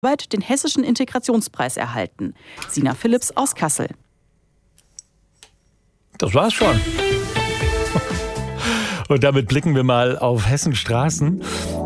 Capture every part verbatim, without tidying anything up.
Arbeit den Hessischen Integrationspreis erhalten. Sina Philipps aus Kassel. Das war's schon. Und damit blicken wir mal auf Hessens Straßen.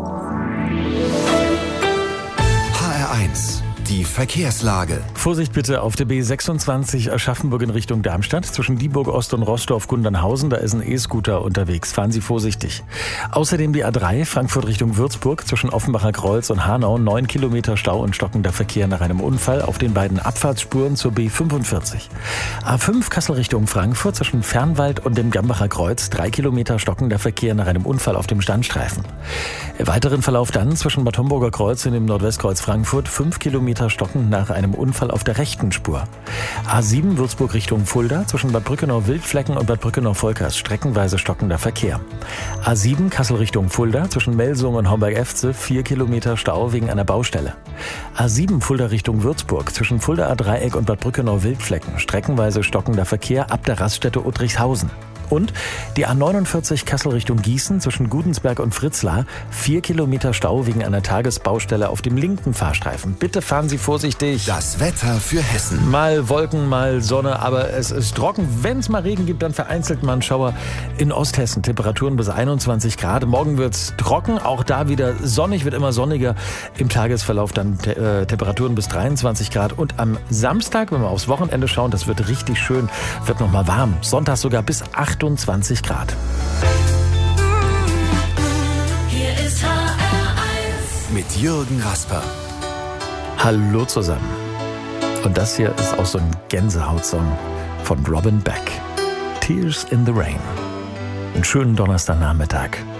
H R eins, die Verkehrslage. Vorsicht bitte auf der B sechsundzwanzig Aschaffenburg in Richtung Darmstadt. Zwischen Dieburg Ost und Roßdorf-Gundernhausen, da ist ein E-Scooter unterwegs. Fahren Sie vorsichtig. Außerdem die A drei, Frankfurt Richtung Würzburg. Zwischen Offenbacher Kreuz und Hanau, neun Kilometer Stau und stockender Verkehr nach einem Unfall auf den beiden Abfahrtsspuren zur B fünfundvierzig. A fünf, Kassel Richtung Frankfurt. Zwischen Fernwald und dem Gambacher Kreuz, drei Kilometer stockender Verkehr nach einem Unfall auf dem Standstreifen. Im weiteren Verlauf dann zwischen Bad Homburger Kreuz und dem Nordwestkreuz Frankfurt, fünf Kilometer stockend nach einem Unfall auf der rechten Spur. A sieben Würzburg Richtung Fulda, zwischen Bad Brückenau-Wildflecken und Bad Brückenau-Volkers, streckenweise stockender Verkehr. A sieben Kassel Richtung Fulda, zwischen Melsung und Homberg-Efze, vier Kilometer Stau wegen einer Baustelle. A sieben Fulda Richtung Würzburg, zwischen Fuldaer Dreieck und Bad Brückenau-Wildflecken, streckenweise stockender Verkehr ab der Raststätte Uttrichshausen. Und die A neunundvierzig Kassel Richtung Gießen zwischen Gudensberg und Fritzlar, vier Kilometer Stau wegen einer Tagesbaustelle auf dem linken Fahrstreifen. Bitte fahren Sie vorsichtig. Das Wetter für Hessen. Mal Wolken, mal Sonne, aber es ist trocken. Wenn es mal Regen gibt, dann vereinzelt mal ein Schauer in Osthessen. Temperaturen bis einundzwanzig Grad. Morgen wird es trocken, auch da wieder sonnig, wird immer sonniger. Im Tagesverlauf dann te- äh, Temperaturen bis dreiundzwanzig Grad. Und am Samstag, wenn wir aufs Wochenende schauen, das wird richtig schön, wird nochmal warm. Sonntag sogar bis achtundzwanzig Grad. Hier ist H R eins. Mit Jürgen Rasper. Hallo zusammen. Und das hier ist auch so ein Gänsehautsong von Robin Beck. Tears in the Rain. Einen schönen Donnerstagnachmittag.